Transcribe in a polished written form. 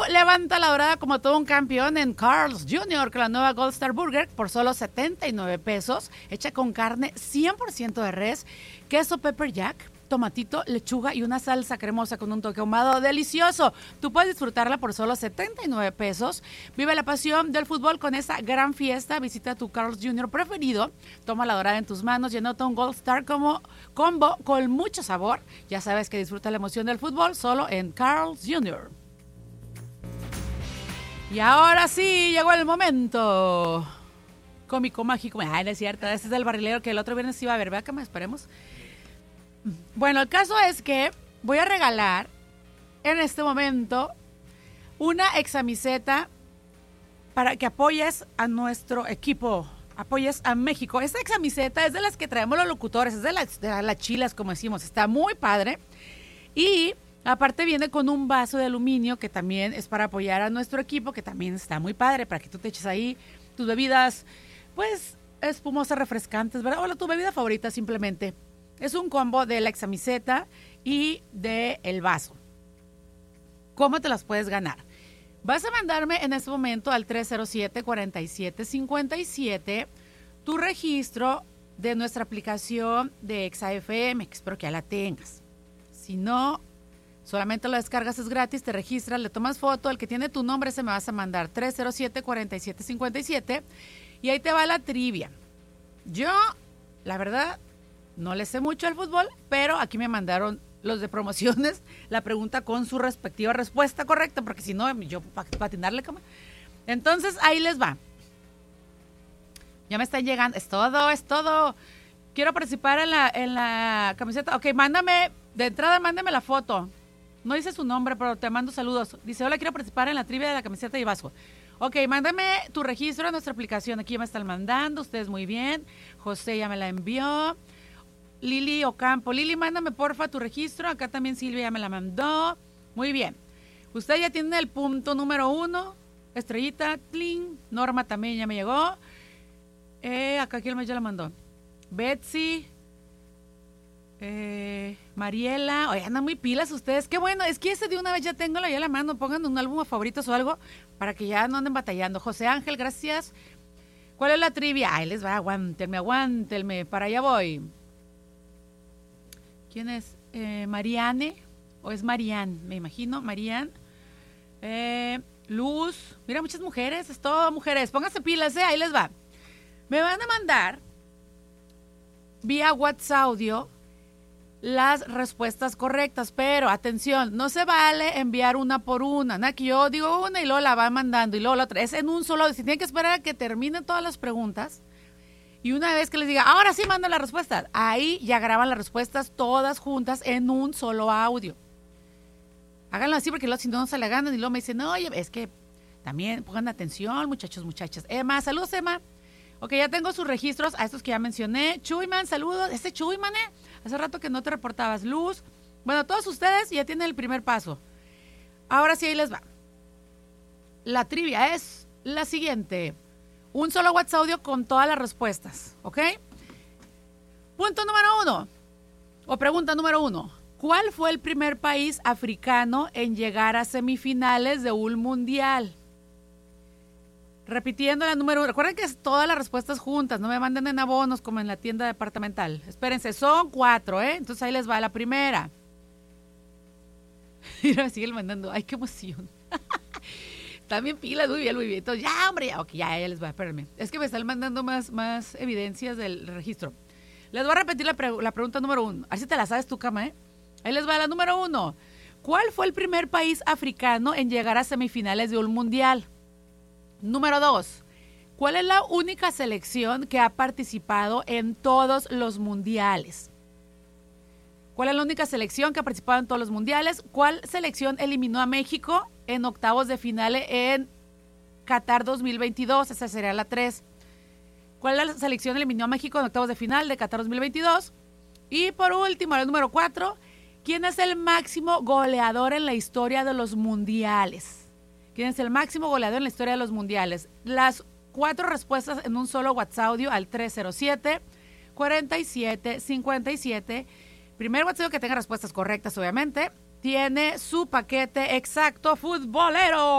levanta la dorada como todo un campeón en Carl's Jr., con la nueva Gold Star Burger por solo 79 pesos, hecha con carne 100% de res, queso pepper jack, tomatito, lechuga y una salsa cremosa con un toque ahumado delicioso. Tú puedes disfrutarla por solo 79 pesos. Vive la pasión del fútbol con esta gran fiesta. Visita tu Carl's Jr. preferido. Toma la dorada en tus manos y anota un Gold Star como combo con mucho sabor. Ya sabes que disfruta la emoción del fútbol solo en Carl's Jr. Y ahora sí, llegó el momento cómico, mágico. Ay, no es cierto, este es del barrilero que el otro viernes iba a ver. Vea que me esperemos. Bueno, el caso es que voy a regalar en este momento una examiseta para que apoyes a nuestro equipo, apoyes a México. Esta examiseta es de las que traemos los locutores, es de las chilas, como decimos, está muy padre. Y aparte viene con un vaso de aluminio que también es para apoyar a nuestro equipo, que también está muy padre, para que tú te eches ahí tus bebidas, pues, espumosas, refrescantes, ¿verdad? O tu bebida favorita simplemente. Es un combo de la examiseta y del vaso. ¿Cómo te las puedes ganar? Vas a mandarme en este momento al 307-4757 tu registro de nuestra aplicación de ExaFM, que espero que ya la tengas. Si no, solamente lo descargas, es gratis, te registras, le tomas foto, el que tiene tu nombre se me vas a mandar 307-4757 y ahí te va la trivia. Yo, la verdad, no le sé mucho al fútbol, pero aquí me mandaron los de promociones la pregunta con su respectiva respuesta correcta, porque si no, yo para atinarle, ¿cómo? Entonces, ahí les va. Ya me están llegando. Es todo. Quiero participar en la camiseta. Ok, mándame la foto. No dice su nombre, pero te mando saludos. Dice, hola, quiero participar en la trivia de la camiseta y vaso. Ok, mándame tu registro a nuestra aplicación. Aquí ya me están mandando, ustedes muy bien. José ya me la envió. Lili Ocampo. Lili, mándame porfa tu registro. Acá también Silvia ya me la mandó. Muy bien. Usted ya tiene el punto número 1. Estrellita, tling. Norma también ya me llegó. Acá quién más ya la mandó. Betsy. Mariela. Oye, andan muy pilas ustedes. Qué bueno. Es que de una vez ya tengo ya la mando. Pongan un álbum favoritos o algo para que ya no anden batallando. José Ángel, gracias. ¿Cuál es la trivia? Ahí les va. Aguántenme. Para allá voy. ¿Quién es? Mariane, o es Marianne, me imagino, Marianne. Luz, mira, muchas mujeres, es todo mujeres. Pónganse pilas, ahí les va. Me van a mandar vía WhatsApp audio las respuestas correctas, pero atención, no se vale enviar una por una. ¿No? Que yo digo una y luego la van mandando y luego la otra. Es en un solo, si tienen que esperar a que terminen todas las preguntas. Y una vez que les diga, ahora sí manda la respuesta, ahí ya graban las respuestas todas juntas en un solo audio. Háganlo así porque luego si no se la ganan y luego me dicen, oye, es que también pongan atención, muchachos, muchachas. Emma, saludos, Emma. Ok, ya tengo sus registros a estos que ya mencioné. Chuyman, saludos. Chuyman, hace rato que no te reportabas. Luz. Bueno, todos ustedes ya tienen el primer paso. Ahora sí, ahí les va. La trivia es la siguiente. Un solo WhatsApp audio con todas las respuestas, ¿ok? Punto número 1, o pregunta número 1. ¿Cuál fue el primer país africano en llegar a semifinales de un mundial? Repitiendo la número 1. Recuerden que es todas las respuestas juntas, no me manden en abonos como en la tienda departamental. Espérense, son 4, ¿eh? Entonces ahí les va la primera. Y me siguen mandando, ¡ay, qué emoción! También pilas, muy bien. Entonces, ya, hombre, ya, ok, ya les va, espérenme. Es que me están mandando más evidencias del registro. Les voy a repetir la pregunta número 1. A ver si te la sabes tú, Cama, ¿eh? Ahí les va la número 1. ¿Cuál fue el primer país africano en llegar a semifinales de un mundial? Número 2. ¿Cuál es la única selección que ha participado en todos los mundiales? ¿Cuál es la única selección que ha participado en todos los mundiales? ¿Cuál selección eliminó a México en octavos de final en Qatar 2022? Esa sería la 3. ¿Cuál es la selección eliminó a México en octavos de final de Qatar 2022? Y por último, el número 4. ¿Quién es el máximo goleador en la historia de los mundiales? ¿Quién es el máximo goleador en la historia de los mundiales? Las 4 respuestas en un solo WhatsApp audio al 307-4757. Primer WhatsApp que tenga respuestas correctas, obviamente. Tiene su paquete exacto futbolero.